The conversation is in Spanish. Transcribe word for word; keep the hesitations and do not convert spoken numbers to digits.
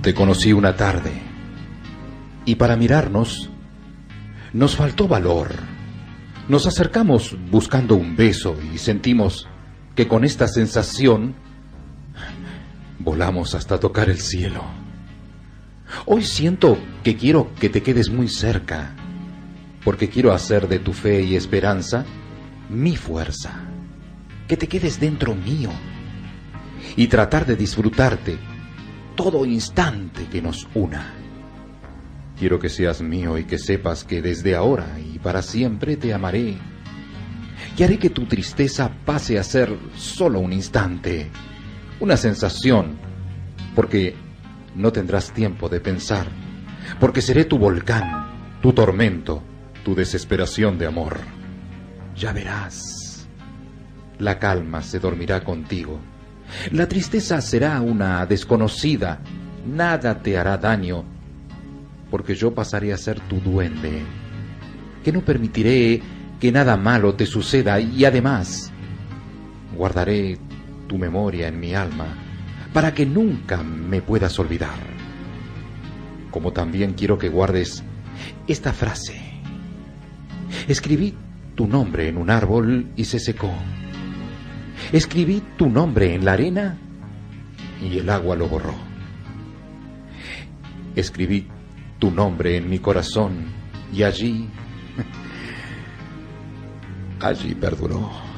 Te conocí una tarde y para mirarnos nos faltó valor. Nos acercamos buscando un beso y sentimos que con esta sensación volamos hasta tocar el cielo. Hoy siento que quiero que te quedes muy cerca, porque quiero hacer de tu fe y esperanza mi fuerza, que te quedes dentro mío y tratar de disfrutarte todo instante que nos una. Quiero que seas mío y que sepas que desde ahora y para siempre te amaré, y haré que tu tristeza pase a ser solo un instante, una sensación, porque no tendrás tiempo de pensar, porque seré tu volcán, tu tormento, tu desesperación de amor. Ya verás, la calma se dormirá contigo, la tristeza será una desconocida, nada te hará daño, porque yo pasaré a ser tu duende, que no permitiré que nada malo te suceda y además guardaré tu memoria en mi alma para que nunca me puedas olvidar. Como también quiero que guardes esta frase. Escribí tu nombre en un árbol y se secó. Escribí tu nombre en la arena y el agua lo borró. Escribí tu nombre en mi corazón y allí, allí perduró.